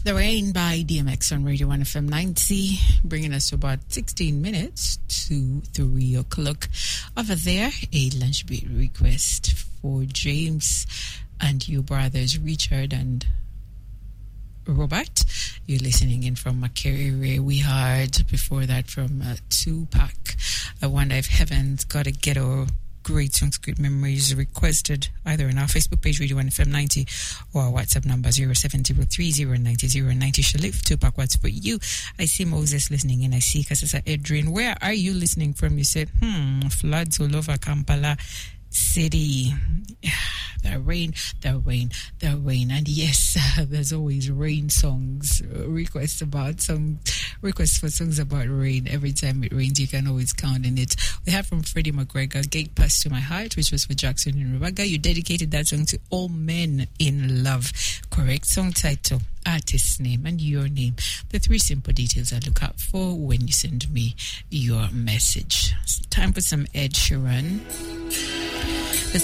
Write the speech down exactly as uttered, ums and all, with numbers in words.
The Rain by D M X on Radio one F M ninety, bringing us to about sixteen minutes to three o'clock. Over there, a lunch beat request for James and your brothers Richard and Robert. You're listening in from Makerere. We heard before that from uh, Tupac. I wonder if heaven's got a ghetto. Great songs, great memories requested either on our Facebook page, Radio one F M ninety, or our WhatsApp number zero seven zero three zero nine zero nine zero. Shalif, Tupac, what's for you? I see Moses listening in. I see Kasasa Edrin. Where are you listening from? You said, hmm, floods all over Kampala City. The rain, the rain, the rain. And yes, uh, there's always rain songs, uh, requests about song, requests for songs about rain. Every time it rains, you can always count on it. We have from Freddie McGregor, Gate Pass to My Heart, which was for Jackson and Rubaga. You dedicated that song to all men in love. Correct song title, artist's name, and your name. The three simple details I look out for when you send me your message. It's time for some Ed Sheeran.